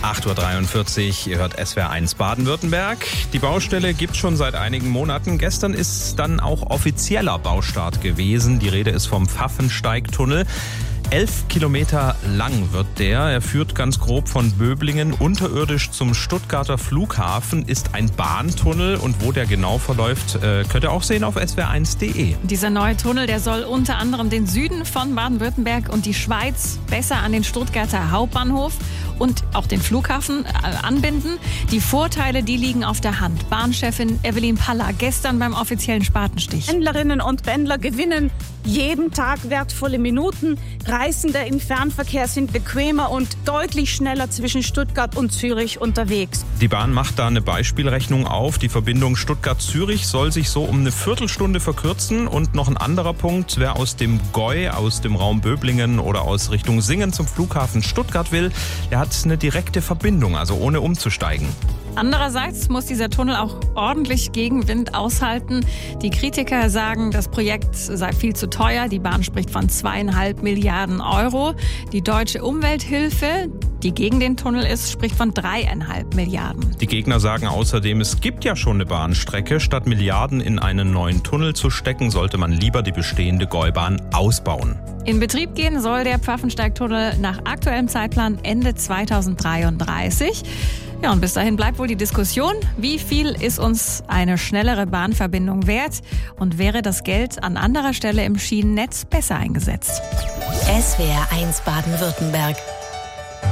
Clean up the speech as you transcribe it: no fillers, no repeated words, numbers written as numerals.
8.43 Uhr, ihr hört SWR1 Baden-Württemberg. Die Baustelle gibt es schon seit einigen Monaten. Gestern ist dann auch offizieller Baustart gewesen. Die Rede ist vom Pfaffensteigtunnel. 11 Kilometer lang wird der. Er führt ganz grob von Böblingen unterirdisch zum Stuttgarter Flughafen, ist ein Bahntunnel. Und wo der genau verläuft, könnt ihr auch sehen auf swr1.de. Dieser neue Tunnel, der soll unter anderem den Süden von Baden-Württemberg und die Schweiz besser an den Stuttgarter Hauptbahnhof und auch den Flughafen anbinden. Die Vorteile, die liegen auf der Hand. Bahnchefin Evelyn Paller gestern beim offiziellen Spatenstich. Pendlerinnen und Pendler gewinnen jeden Tag wertvolle Minuten. Reisende im Fernverkehr sind bequemer und deutlich schneller zwischen Stuttgart und Zürich unterwegs. Die Bahn macht da eine Beispielrechnung auf. Die Verbindung Stuttgart-Zürich soll sich so um eine Viertelstunde verkürzen. Und noch ein anderer Punkt, wer aus dem Gäu, aus dem Raum Böblingen oder aus Richtung Singen zum Flughafen Stuttgart will, der hat eine direkte Verbindung, also ohne umzusteigen. Andererseits muss dieser Tunnel auch ordentlich Gegenwind aushalten. Die Kritiker sagen, das Projekt sei viel zu teuer. Die Bahn spricht von 2,5 Milliarden Euro. Die Deutsche Umwelthilfe, die gegen den Tunnel ist, spricht von 3,5 Milliarden. Die Gegner sagen außerdem, es gibt ja schon eine Bahnstrecke. Statt Milliarden in einen neuen Tunnel zu stecken, sollte man lieber die bestehende Gäubahn ausbauen. In Betrieb gehen soll der Pfaffensteigtunnel nach aktuellem Zeitplan Ende 2033. Ja, und bis dahin bleibt wohl die Diskussion, wie viel ist uns eine schnellere Bahnverbindung wert und wäre das Geld an anderer Stelle im Schienennetz besser eingesetzt? SWR1 Baden-Württemberg.